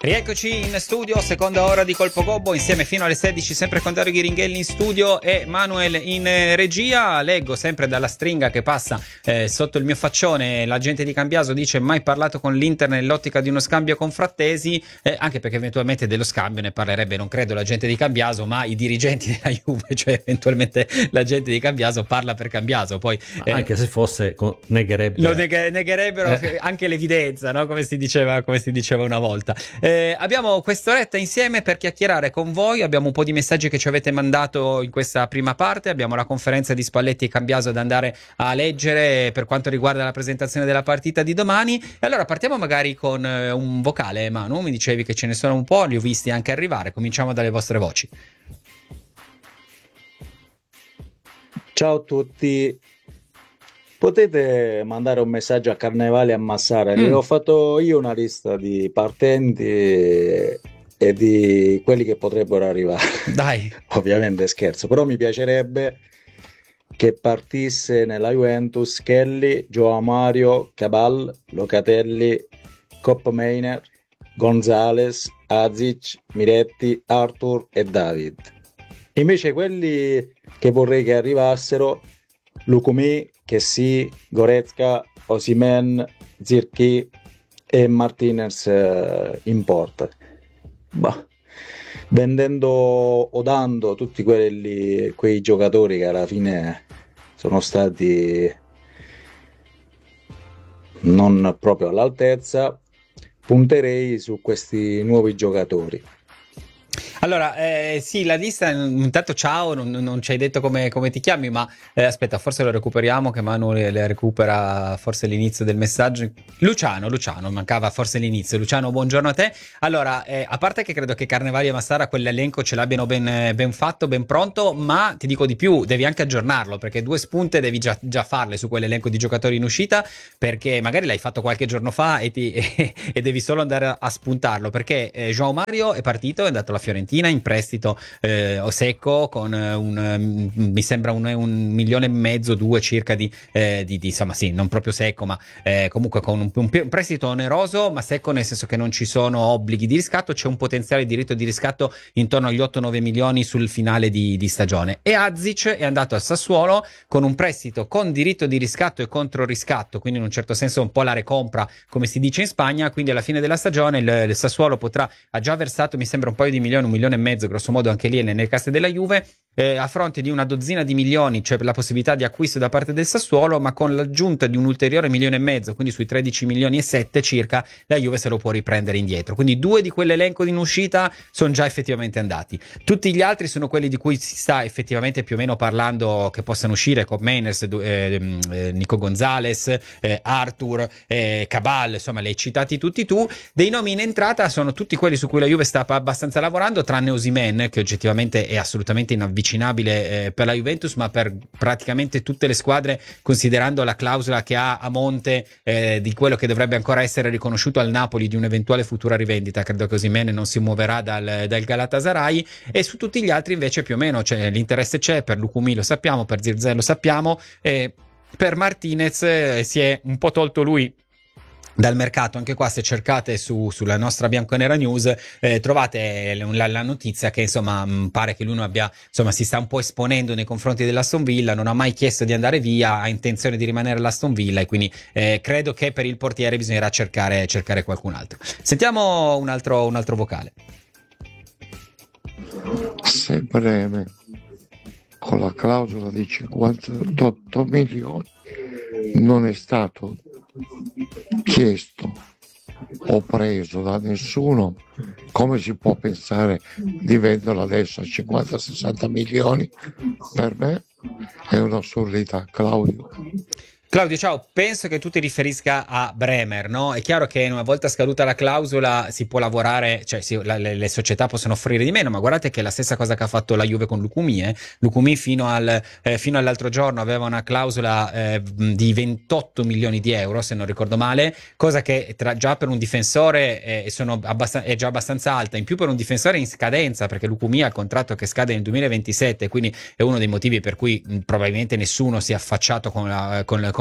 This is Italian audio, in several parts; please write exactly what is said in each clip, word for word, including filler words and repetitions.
Rieccoci in studio, seconda ora di Colpo Gobbo, insieme fino alle sedici, sempre con Dario Ghiringhelli in studio e Manuel in eh, regia. Leggo sempre dalla stringa che passa eh, sotto il mio faccione, l'agente di Cambiaso dice mai parlato con l'Inter nell'ottica di uno scambio con Frattesi, eh, anche perché eventualmente dello scambio ne parlerebbe, non credo, l'agente di Cambiaso, ma i dirigenti della Juve, cioè eventualmente l'agente di Cambiaso parla per Cambiaso. Poi, eh, anche se fosse, negherebbe. Lo neg- negherebbero eh. anche l'evidenza, no? Come si diceva, come si diceva una volta. Eh, abbiamo quest'oretta insieme per chiacchierare con voi, abbiamo un po' di messaggi che ci avete mandato in questa prima parte, abbiamo la conferenza di Spalletti e Cambiaso da andare a leggere per quanto riguarda la presentazione della partita di domani, e allora partiamo magari con eh, un vocale. Manu, mi dicevi che ce ne sono un po', li ho visti anche arrivare, cominciamo dalle vostre voci. Ciao a tutti. Potete mandare un messaggio a Carnevali e a Massara, mm. ho fatto io una lista di partenti e, e di quelli che potrebbero arrivare. Dai. Ovviamente scherzo, però mi piacerebbe che partisse nella Juventus Kelly, Joao Mario, Cabal, Locatelli, Kopp Meiner, Gonzales, Azic, Miretti, Arthur e David. Invece quelli che vorrei che arrivassero: Lukumi, Kessi, Goretzka, Osimhen, Zirkzee e Martinez eh, in porta. Bah, vendendo o dando tutti quelli, quei giocatori che alla fine sono stati non proprio all'altezza, punterei su questi nuovi giocatori. Allora, eh, sì, la lista, intanto ciao, non, non ci hai detto come, come ti chiami, ma eh, aspetta, forse lo recuperiamo, che Manu le, le recupera forse l'inizio del messaggio. Luciano, Luciano, mancava forse l'inizio. Luciano, buongiorno a te. Allora, eh, a parte che credo che Carnevali e Massara quell'elenco ce l'abbiano ben, ben fatto, ben pronto, ma ti dico di più, devi anche aggiornarlo, perché due spunte devi già, già farle su quell'elenco di giocatori in uscita, perché magari l'hai fatto qualche giorno fa e, ti, e, e devi solo andare a, a spuntarlo, perché eh, Joao Mario è partito, è andato alla Fiorentina in prestito eh, secco con un um, mi sembra un, un milione e mezzo, due circa di, eh, di, di insomma sì, non proprio secco, ma eh, comunque con un, un prestito oneroso, ma secco nel senso che non ci sono obblighi di riscatto, c'è un potenziale diritto di riscatto intorno agli otto nove milioni sul finale di, di stagione. E Azic è andato al Sassuolo con un prestito con diritto di riscatto e contro riscatto, quindi in un certo senso un po' la recompra, come si dice in Spagna, quindi alla fine della stagione il, il Sassuolo potrà, ha già versato mi sembra un paio di milioni, un milione e mezzo grosso modo anche lì nelle casse della Juve, eh, a fronte di una dozzina di milioni, cioè per la possibilità di acquisto da parte del Sassuolo, ma con l'aggiunta di un ulteriore milione e mezzo, quindi sui tredici milioni e sette circa, la Juve se lo può riprendere indietro. Quindi due di quell'elenco in uscita sono già effettivamente andati. Tutti gli altri sono quelli di cui si sta effettivamente più o meno parlando che possano uscire, con Meiners, eh, eh, Nico Gonzales, eh, Arthur, eh, Cabal, insomma li hai citati tutti tu. Dei nomi in entrata sono tutti quelli su cui la Juve sta abbastanza lavorando, tranne Osimhen, che oggettivamente è assolutamente inavvicinabile eh, per la Juventus, ma per praticamente tutte le squadre, considerando la clausola che ha a monte eh, di quello che dovrebbe ancora essere riconosciuto al Napoli di un'eventuale futura rivendita. Credo che Osimhen non si muoverà dal, dal Galatasaray, e su tutti gli altri invece più o meno cioè, l'interesse c'è. Per Lukumi lo sappiamo, per Zirkzee lo sappiamo, e per Martinez eh, si è un po' tolto lui dal mercato. Anche qua, se cercate su, sulla nostra Bianconera News eh, trovate la, la notizia che insomma mh, pare che lui non abbia, insomma si sta un po' esponendo nei confronti dell'Aston Villa, non ha mai chiesto di andare via, ha intenzione di rimanere all'Aston Villa, e quindi eh, credo che per il portiere bisognerà cercare, cercare qualcun altro. Sentiamo un altro, un altro vocale. Se Breme con la clausola di cinquantotto milioni non è stato chiesto o preso da nessuno, come si può pensare di venderlo adesso a cinquanta sessanta milioni? Per me è un'assurdità. Claudio. Claudio, ciao, penso che tu ti riferisca a Bremer, no? È chiaro che una volta scaduta la clausola si può lavorare, cioè sì, la, le, le società possono offrire di meno, ma guardate che è la stessa cosa che ha fatto la Juve con Lukumi, eh? Lukumi fino, al, eh, fino all'altro giorno aveva una clausola eh, di ventotto milioni di euro, se non ricordo male, cosa che tra, già per un difensore eh, sono abbastan- è già abbastanza alta, in più per un difensore in scadenza, perché Lukumi ha il contratto che scade nel duemilaventisette, quindi è uno dei motivi per cui mh, probabilmente nessuno si è affacciato con la, con, con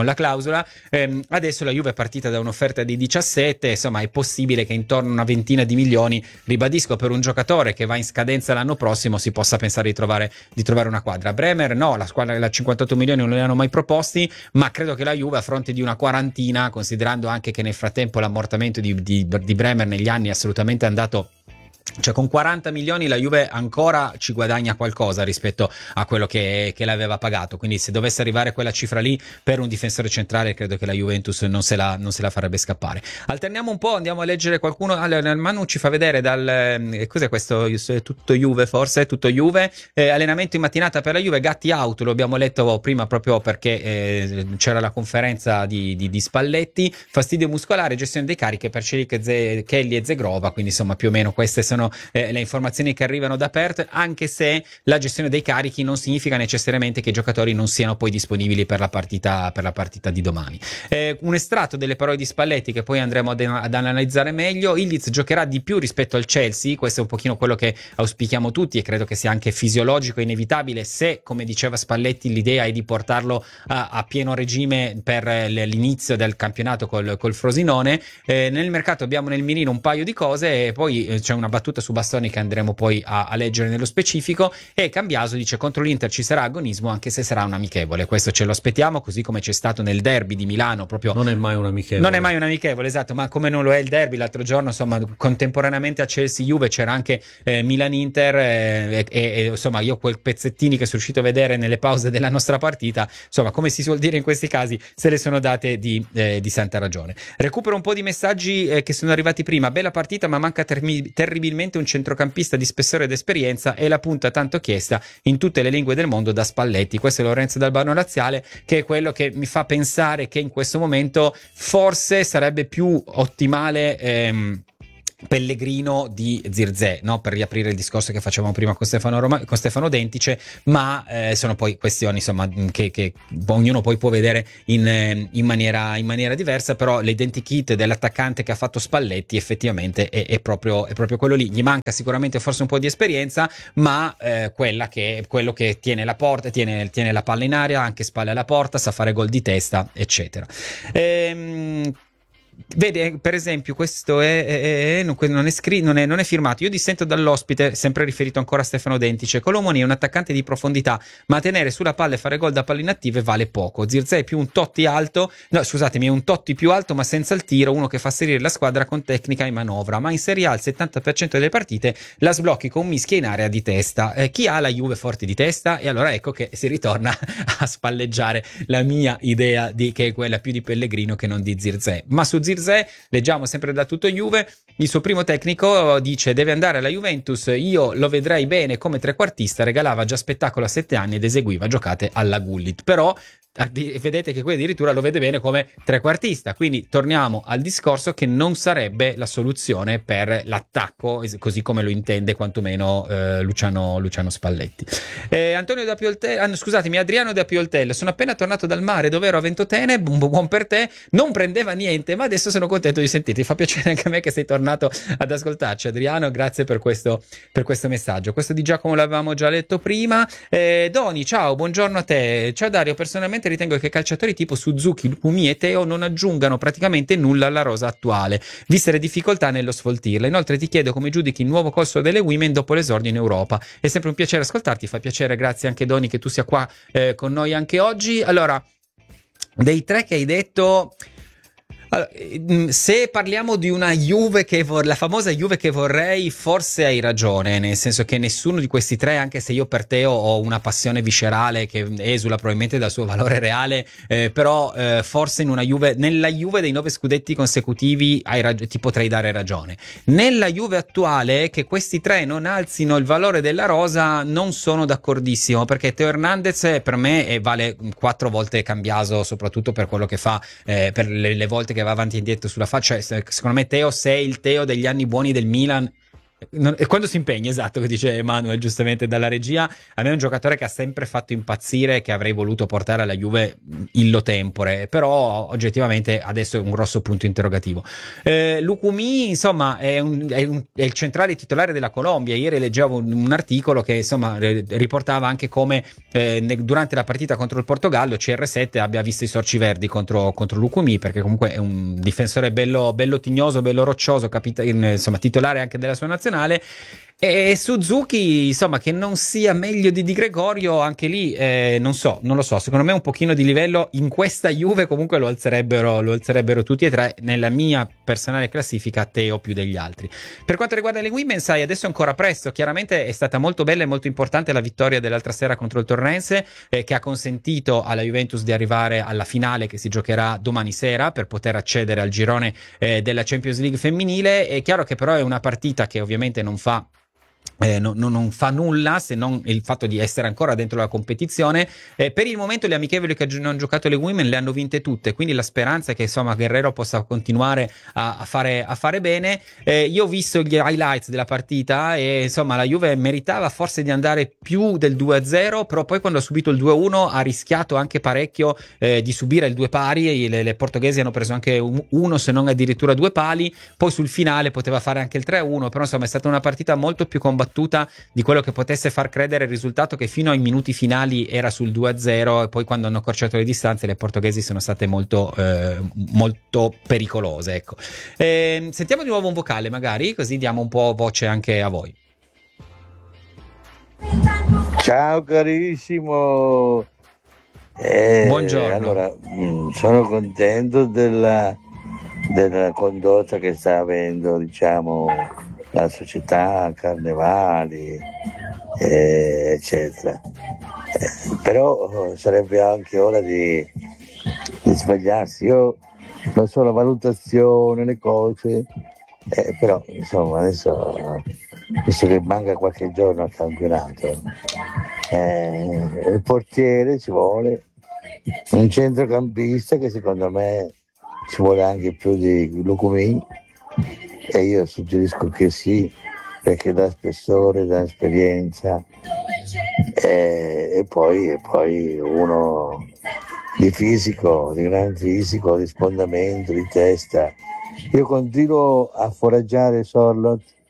con la clausola. Ehm, adesso la Juve è partita da un'offerta di diciassette, insomma è possibile che intorno a una ventina di milioni, ribadisco, per un giocatore che va in scadenza l'anno prossimo si possa pensare di trovare, di trovare una quadra. Bremer no, la squadra da cinquantotto milioni non li hanno mai proposti, ma credo che la Juve, a fronte di una quarantina, considerando anche che nel frattempo l'ammortamento di, di, di Bremer negli anni è assolutamente andato, cioè con quaranta milioni la Juve ancora ci guadagna qualcosa rispetto a quello che, che l'aveva pagato, quindi se dovesse arrivare quella cifra lì per un difensore centrale credo che la Juventus non se la, non se la farebbe scappare. Alterniamo un po', andiamo a leggere qualcuno. Allora, Manu ci fa vedere dal eh, cos'è questo, tutto Juve forse, tutto Juve, eh, allenamento in mattinata per la Juve, Gatti out, lo abbiamo letto prima proprio perché eh, c'era la conferenza di, di, di Spalletti, fastidio muscolare, gestione dei carichi per Celik, Kelly e Zegrova, quindi insomma più o meno queste sono eh, le informazioni che arrivano da Perth, anche se la gestione dei carichi non significa necessariamente che i giocatori non siano poi disponibili per la partita, per la partita di domani. Eh, un estratto delle parole di Spalletti che poi andremo ad, ad analizzare meglio. Ildiz giocherà di più rispetto al Chelsea, questo è un pochino quello che auspichiamo tutti e credo che sia anche fisiologico e inevitabile se, come diceva Spalletti, l'idea è di portarlo a, a pieno regime per l'inizio del campionato col, col Frosinone. Eh, nel mercato abbiamo nel mirino un paio di cose e poi eh, c'è una battuta su Bastoni che andremo poi a, a leggere nello specifico, e Cambiaso dice contro l'Inter ci sarà agonismo anche se sarà un amichevole, questo ce lo aspettiamo, così come c'è stato nel derby di Milano, proprio non è mai un amichevole, non è mai un amichevole, esatto, ma come non lo è il derby l'altro giorno, insomma contemporaneamente a Chelsea-Juve c'era anche eh, Milan-Inter eh, e, e insomma io quel pezzettini che sono riuscito a vedere nelle pause della nostra partita, insomma come si suol dire in questi casi, se le sono date di, eh, di santa ragione. Recupero un po' di messaggi eh, che sono arrivati prima. Bella partita ma manca termi- terribilmente un centrocampista di spessore ed esperienza e la punta tanto chiesta in tutte le lingue del mondo da Spalletti. Questo è Lorenzo D'Albano Laziale, che è quello che mi fa pensare che in questo momento forse sarebbe più ottimale ehm, Pellegrino di Zirkzee, no? Per riaprire il discorso che facevamo prima con Stefano, Roma, con Stefano Dentice, ma eh, sono poi questioni insomma che, che ognuno poi può vedere in, in, maniera, in maniera diversa, però l'identikit dell'attaccante che ha fatto Spalletti effettivamente è, è, proprio, è proprio quello lì. Gli manca sicuramente forse un po' di esperienza, ma eh, quella che, quello che tiene la porta, tiene, tiene la palla in aria, anche spalle alla porta, sa fare gol di testa, eccetera. Ehm Vede, per esempio, questo è, è, è, non, non, è scritto, non, è, non è firmato. Io dissento dall'ospite, sempre riferito ancora a Stefano Dentice. Colomoni è un attaccante di profondità, ma tenere sulla palla e fare gol da palle inattive vale poco. Zirkzee è più un Totti alto, no, scusatemi, è un Totti più alto, ma senza il tiro, uno che fa salire la squadra con tecnica e manovra. Ma in Serie A il settanta per cento delle partite la sblocchi con mischia in area di testa. Eh, chi ha la Juve forte di testa? E allora ecco che si ritorna a spalleggiare la mia idea di che è quella più di Pellegrino che non di Zirkzee. Ma su Zirkzee leggiamo sempre da tutto Juve, il suo primo tecnico dice deve andare alla Juventus, io lo vedrei bene come trequartista, regalava già spettacolo a sette anni ed eseguiva giocate alla Gullit, però vedete che qui addirittura lo vede bene come trequartista, quindi torniamo al discorso che non sarebbe la soluzione per l'attacco così come lo intende quantomeno eh, Luciano, Luciano Spalletti. eh, Antonio da Pioltello, ah, scusatemi Adriano da Pioltello, sono appena tornato dal mare dove ero a Ventotene, buon, buon per te, non prendeva niente ma adesso sono contento di sentirti, fa piacere anche a me che sei tornato ad ascoltarci Adriano, grazie per questo, per questo messaggio. Questo di Giacomo l'avevamo già letto prima. eh, Doni, ciao, buongiorno a te. Ciao Dario, personalmente ritengo che calciatori tipo Suzuki, Lupumi e Teo non aggiungano praticamente nulla alla rosa attuale, viste le difficoltà nello sfoltirla. Inoltre ti chiedo come giudichi il nuovo corso delle Women dopo l'esordio in Europa. È sempre un piacere ascoltarti, fa piacere, grazie anche Doni che tu sia qua eh, con noi anche oggi. Allora, dei tre che hai detto... Allora, se parliamo di una Juve che vor- la famosa Juve che vorrei, forse hai ragione, nel senso che nessuno di questi tre, anche se io per Teo ho una passione viscerale che esula probabilmente dal suo valore reale, eh, però eh, forse in una Juve, nella Juve dei nove scudetti consecutivi hai rag- ti potrei dare ragione. Nella Juve attuale, che questi tre non alzino il valore della rosa, non sono d'accordissimo, perché Teo Hernandez per me eh, vale quattro volte Cambiaso, soprattutto per quello che fa, eh, per le, le volte che va avanti e indietro sulla faccia. Secondo me Teo, se è il Teo degli anni buoni del Milan, non- e quando si impegna, esatto, che dice Emanuele giustamente dalla regia, a me è un giocatore che ha sempre fatto impazzire, che avrei voluto portare alla Juve illo tempore, però oggettivamente adesso è un grosso punto interrogativo. Eh, Lucumi, insomma, è, un- è un- è il centrale titolare della Colombia. Ieri leggevo un, un articolo che insomma re- riportava anche come eh, ne- durante la partita contro il Portogallo C R sette abbia visto i sorci verdi contro, contro Lucumi, perché comunque è un difensore bello, bello tignoso, bello roccioso, capita- in- insomma titolare anche della sua nazionale. E Suzuki, insomma, che non sia meglio di Di Gregorio, anche lì, eh, non so, non lo so. Secondo me un pochino di livello in questa Juve comunque lo alzerebbero, lo alzerebbero tutti e tre. Nella mia personale classifica, Teo più degli altri. Per quanto riguarda le women, sai, adesso è ancora presto. Chiaramente è stata molto bella e molto importante la vittoria dell'altra sera contro il Torrense, eh, che ha consentito alla Juventus di arrivare alla finale che si giocherà domani sera per poter accedere al girone eh, della Champions League femminile. È chiaro che però è una partita che ovviamente non fa eh, no- no- non fa nulla se non il fatto di essere ancora dentro la competizione. Eh, per il momento le amichevoli che hanno giocato le women le hanno vinte tutte, quindi la speranza è che insomma Guerrero possa continuare a, a fare, a fare bene. Eh, io ho visto gli highlights della partita e insomma la Juve meritava forse di andare più del due a zero, però poi quando ha subito il due a uno ha rischiato anche parecchio eh, di subire il due pari. Le, le portoghesi hanno preso anche un, uno se non addirittura due pali, poi sul finale poteva fare anche il tre a uno, però insomma è stata una partita molto più combattuta di quello che potesse far credere il risultato, che fino ai minuti finali era sul due a zero, e poi quando hanno accorciato le distanze le portoghesi sono state molto, eh, molto pericolose, ecco. Eh, sentiamo di nuovo un vocale magari, così diamo un po' voce anche a voi. Ciao carissimo. Eh, Buongiorno. allora, mh, sono contento della, della condotta che sta avendo, diciamo, la società, Carnevali, eh, eccetera. Eh, però sarebbe anche ora di, di sbagliarsi. Io non so la valutazione, le cose, eh, però insomma adesso, visto che manca qualche giorno al campionato, eh, il portiere ci vuole, un centrocampista che secondo me ci vuole anche più di Lucumi, e io suggerisco che sì, perché dà spessore, dà esperienza, e, e, poi, e poi uno di fisico, di gran fisico, di sfondamento, di testa. Io continuo a foraggiare Sorlot